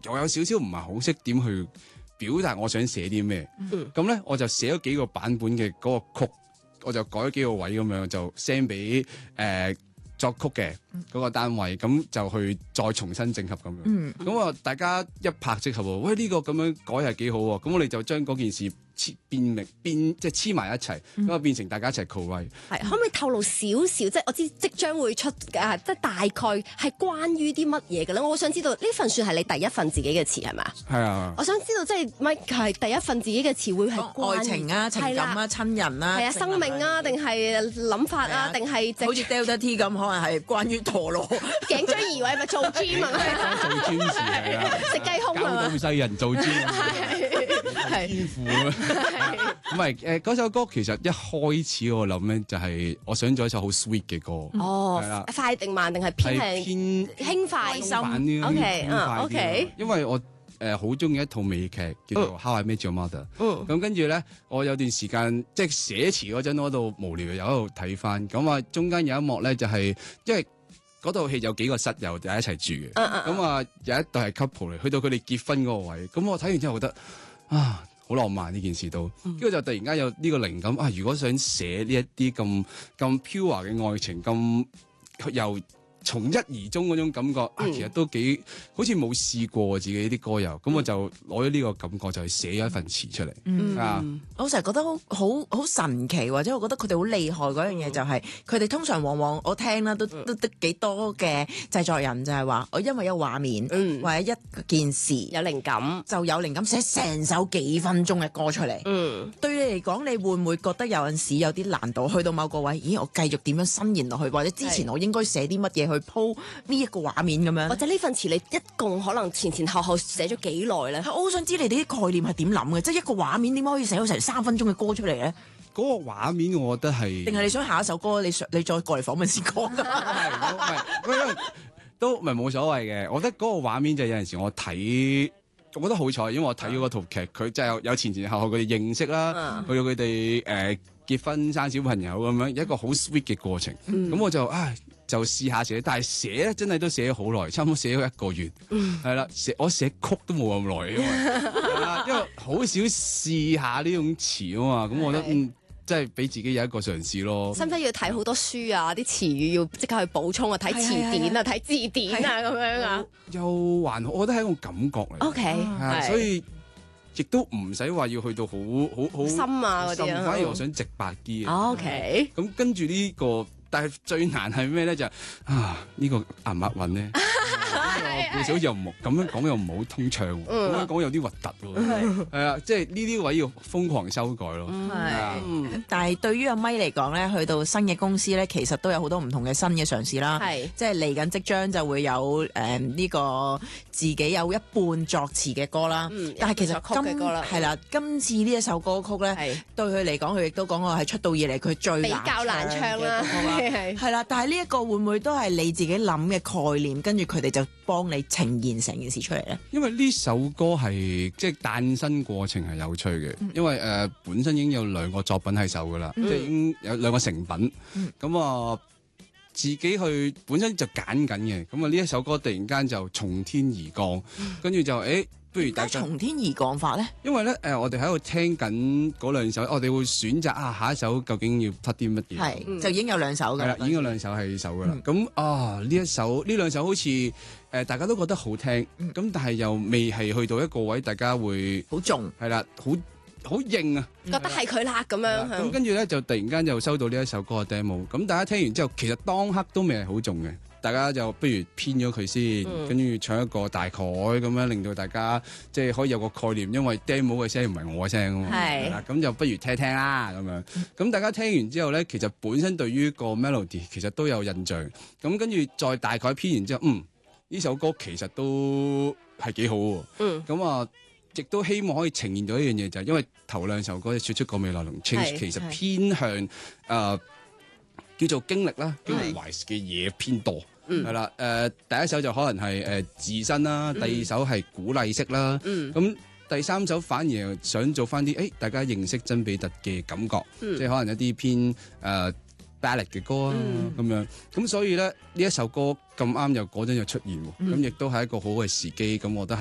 又有少少唔係好識點去表達我想寫啲咩。咁咧我就寫咗幾個版本嘅嗰個曲，我就改咗幾個位咁樣，就 send 俾作曲嘅嗰個單位，咁就去再重新整合咁樣。咁啊，大家一拍即合喎，喂呢個咁樣改係幾好喎。咁我哋就將嗰件事變即係黐埋一齊，咁啊變成大家一齊 co-write。 係可唔可以透露少少？即係我知即將會出即係大概係關於啲乜嘢嘅咧？我好想知道呢份算係你第一份自己嘅詞係咪啊？ 係啊。 我想知道即係 Mike 係第一份自己嘅詞會係愛情啊、情感啊、親人啊， 係啊，生命啊，定係諗法啊，定係好似 Delta T 咁，可能係關於陀螺、 頸椎移位咪做 gym 啊？ 做 gym 時係啊， 食雞胸搞啊到世人做 gym， 係天賦啊！唔係嗰首歌其實一開始我諗咧就係我想做一首好 sweet 嘅歌。 哦係啦， 快定慢定係偏係偏輕快輕版啲 OK， 輕快啲 OK 因為我好中意一套美劇叫做《How I Met Your Mother》。咁跟住咧，我有段時間即係寫詞嗰陣，我喺度無聊又喺度睇翻。咁啊，中間有一幕咧就係因為嗰套戲有幾個室友就喺一齊住嘅。咁啊，有一對係 couple 嚟，去到佢哋結婚嗰個位，咁我睇完之後覺得啊〜好浪漫呢件事都，跟住就突然間有呢個靈感啊！如果想寫呢一啲咁 pure 嘅愛情，咁又從一而終嗰種感覺啊，其實都幾好似冇試過自己啲歌友，咁我就攞咗呢個感覺就係寫咗一份詞出嚟啊！ 我成日覺得好神奇，或者我覺得佢哋好厲害嗰樣嘢就係佢哋通常往往我聽啦都幾多嘅製作人就係話我因為有畫面或者一件事有靈感就有靈感寫成首幾分鐘嘅歌出嚟。對你嚟講，你會唔會覺得有陣時有啲難度？去到某個位，咦？我繼續點樣伸延落去，或者之前我應該寫啲乜嘢去鋪呢一個畫面咁樣？ 或者呢份詞你一共可能前後寫咗幾耐咧？ 我好想知你哋啲概念係點諗嘅，即係一個畫面點解可以寫到成3分鐘嘅歌出嚟咧？ 嗰個畫面我覺得係， 定係你想下一首歌你再過嚟訪問先講？ 都唔係冇所謂嘅。我覺得嗰個畫面就有陣時我睇，我覺得好彩，因為我睇咗嗰套劇，佢真係有前後佢哋認識啦，去到佢哋結婚生小朋友咁樣，一個好 sweet 嘅過程。咁我就試下寫，但係寫咧真係都寫咗好耐，差唔多寫咗1個月。係啦，我寫曲都冇咁耐，因為好少試下呢種詞啊嘛。咁我覺得即係俾自己有一個嘗試咯。 使唔使要睇好多書啊？啲詞語要即刻去補充啊？睇詞典啊？睇字典啊？咁樣啊？ 又還好，我覺得係一個感覺嚟。 OK， 所以亦都唔使話要去到好深啊嗰啲啊。 反而我想直白啲。 OK。 咁跟住呢個，但係最難係咩咧？就呢個押唔押韻咧？故事好似又唔咁樣講又唔好通暢，咁樣講有啲核突喎。係啊，即係呢啲位要瘋狂修改咯。 但係對於阿咪嚟講咧，去到新嘅公司咧，其實都有好多唔同嘅新嘅嘗試啦。即係嚟緊即將就會有呢個自己有一半作詞嘅歌啦。但係其實今次呢一首歌曲咧，對佢嚟講，佢亦都講過係出道以嚟佢最比較難唱啦。 係啦，但係呢一個會唔會都係你自己諗嘅概念，跟住佢哋就幫你呈現成件事出嚟咧？ 因為呢首歌係即係誕生過程係有趣嘅，因為本身已經有2個作品喺手噶啦，即係已經有2個成品。咁自己去本身就揀緊嘅，咁呢一首歌突然間就從天而降，跟住就不如大家從天而降法咧？ 因為咧我哋喺度聽緊嗰2首，我哋會選擇下一首究竟要拍啲乜嘢？ 係就已經有2首㗎， 係啦，已經有2首係手㗎啦。咁呢2首好似大家都覺得好聽，咁但係又未係去到一個位，大家會好重係啦，好硬啊， 覺得係佢啦咁樣。 咁跟住咧就突然間就收到呢一首歌嘅 demo，咁大家聽完之後，其實當刻都未係好重嘅。大家就不如編咗佢先，跟住唱一個大概咁樣，令到大家即係可以有個概念，因為 demo 嘅聲唔係我嘅聲啊嘛，係啦，咁就不如聽聽啦咁樣。咁大家聽完之後咧，其實本身對於個 melody 其實都有印象，咁跟住再大概編完之後，呢首歌其實都係幾好喎。咁亦都希望可以呈現到一樣嘢，就係因為頭2首歌說出個未來同 change 其實偏向叫做經歷啦，經歷懷嘅嘢偏多。係啦，第一首就可能係自身啦，第2首係鼓勵式啦，咁第3首反而想做翻啲大家認識曾比特嘅感覺，即係可能一啲偏ballad 嘅歌啊咁樣，咁所以咧呢一首歌咁啱又嗰陣又出現，咁亦都係一個好嘅時機，咁我覺得